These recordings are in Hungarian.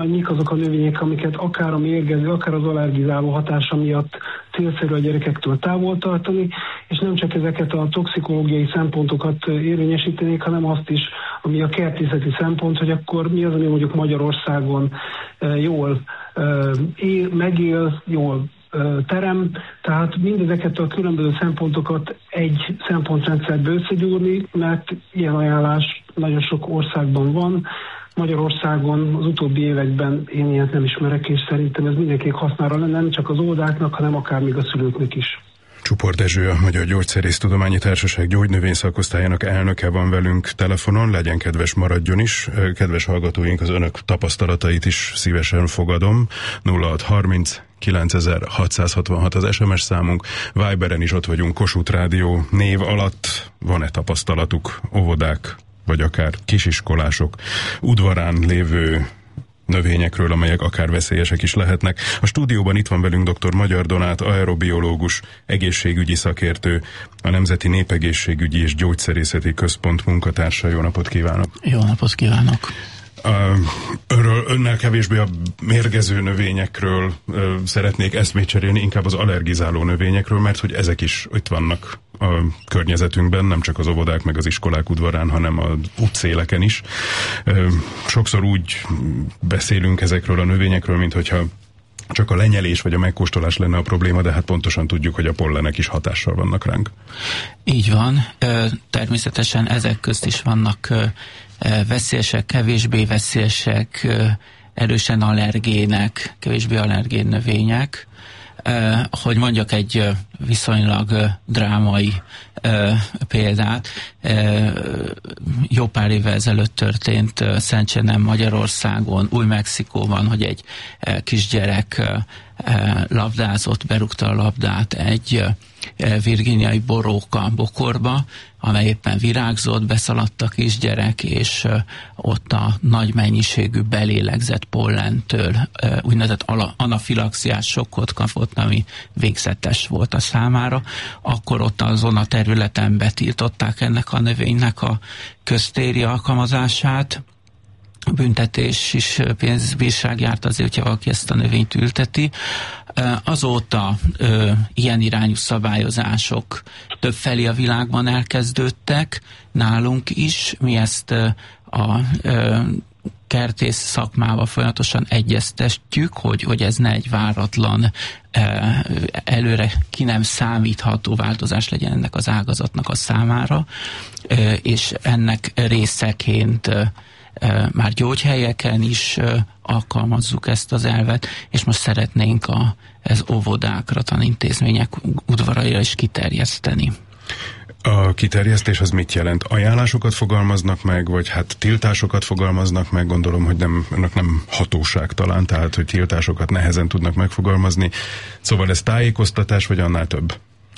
Mik azok a növények, amiket akár a mérgező, akár az allergizáló hatása miatt célszerű a gyerekektől távol tartani, és nem csak ezeket a toxikológiai szempontokat érvényesítenék, hanem azt is, ami a kertészeti szempont, hogy akkor mi az, ami mondjuk Magyarországon jól megél, jól terem, tehát mindezeket a különböző szempontokat egy szempontrendszerbe összegyúrni, mert ilyen ajánlás nagyon sok országban van. Magyarországon az utóbbi években én ilyet nem ismerek, és szerintem ez mindenkinek hasznára lenne, nem csak az óvodáknak, hanem akár még a szülőknek is. Csupor Dezső, a Magyar Gyógyszerésztudományi Társaság gyógynövény szakosztályának elnöke van velünk telefonon, legyen kedves, maradjon is. Kedves hallgatóink, az önök tapasztalatait is szívesen fogadom. 0630 9666 az SMS számunk, Viberen is ott vagyunk, Kossuth Rádió név alatt. Van-e tapasztalatuk óvodák, vagy akár kisiskolások udvarán lévő növényekről, amelyek akár veszélyesek is lehetnek? A stúdióban itt van velünk dr. Magyar Donát, aerobiológus, egészségügyi szakértő, a Nemzeti Népegészségügyi és Gyógyszerészeti Központ munkatársa. Jó napot kívánok! Jó napot kívánok! Önnel kevésbé a mérgező növényekről szeretnék eszmét cserélni, inkább az allergizáló növényekről, mert hogy ezek is itt vannak a környezetünkben, nem csak az óvodák meg az iskolák udvarán, hanem az útszéleken is. Sokszor úgy beszélünk ezekről a növényekről, mint hogyha csak a lenyelés vagy a megkóstolás lenne a probléma, de hát pontosan tudjuk, hogy a pollenek is hatással vannak ránk. Így van. Természetesen ezek közt is vannak veszélyesek, kevésbé veszélyesek, erősen allergének, kevésbé allergén növények. Hogy mondjak egy viszonylag drámai példát, jó pár évvel ezelőtt történt Szentsenem Magyarországon, Új-Mexikóban, hogy egy kisgyerek labdázott, berúgta a labdát egy virginiai boróka bokorba, amely éppen virágzott, beszaladt a kisgyerek, és ott a nagy mennyiségű belélegzett pollentől úgynevezett anafilaxiás sokkot kapott, ami végzetes volt a számára. Akkor ott azon a területen betiltották ennek a növénynek a köztéri alkalmazását. Büntetés is, pénzbírság járt azért, hogyha valaki ezt a növényt ülteti. Azóta ilyen irányú szabályozások többfelé a világban elkezdődtek, nálunk is. Mi ezt a kertész szakmával folyamatosan egyeztetjük, hogy ez ne egy váratlan, előre ki nem számítható változás legyen ennek az ágazatnak a számára, és ennek részeként már gyógyhelyeken is alkalmazzuk ezt az elvet, és most szeretnénk az óvodákra, tanintézmények udvaraira is kiterjeszteni. A kiterjesztés az mit jelent? Ajánlásokat fogalmaznak meg, vagy hát tiltásokat fogalmaznak meg? Gondolom, hogy önök nem hatóság talán, tehát hogy tiltásokat nehezen tudnak megfogalmazni. Szóval ez tájékoztatás, vagy annál több?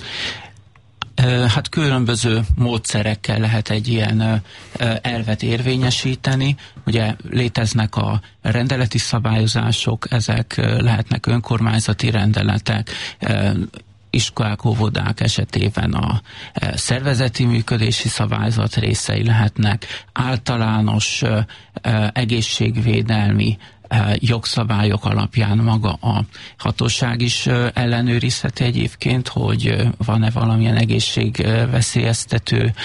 Hát különböző módszerekkel lehet egy ilyen elvet érvényesíteni. Ugye léteznek a rendeleti szabályozások, ezek lehetnek önkormányzati rendeletek, iskolák, óvodák esetében a szervezeti működési szabályzat részei lehetnek, általános egészségvédelmi jogszabályok alapján maga a hatóság is ellenőrizheti egyébként, hogy van-e valamilyen egészségveszélyeztető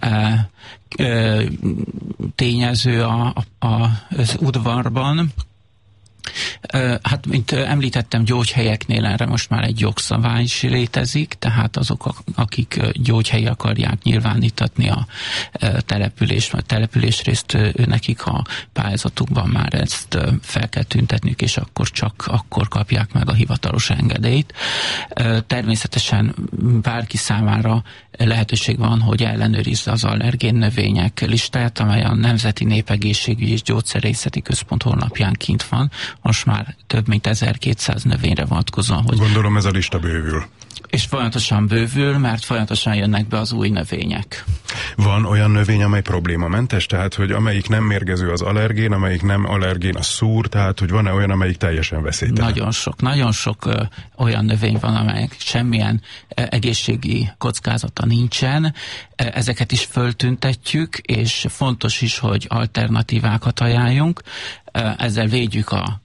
tényező az udvarban. Hát, mint említettem, gyógyhelyeknél erre most már egy jogszabály is létezik, tehát azok, akik gyógyhelyi akarják nyilvánítatni a településrészt, nekik a pályázatukban már ezt fel kell tüntetniük, és akkor csak akkor kapják meg a hivatalos engedélyt. Természetesen bárki számára lehetőség van, hogy ellenőrizze az allergén növények listáját, amely a Nemzeti Népegészségügyi és Gyógyszerészeti Központ honlapján kint van. Most már több mint 1200 növényre vonatkozóan. Gondolom ez a lista bővül. És folyamatosan bővül, mert folyamatosan jönnek be az új növények. Van olyan növény, amely problémamentes? Tehát, hogy amelyik nem mérgező az allergén, amelyik nem allergén a szúr, tehát, hogy van-e olyan, amelyik teljesen veszélytelen? Nagyon sok olyan növény van, amelyek semmilyen egészségi kockázata nincsen. Ezeket is föltüntetjük, és fontos is, hogy alternatívákat ajánljunk. Ezzel védjük a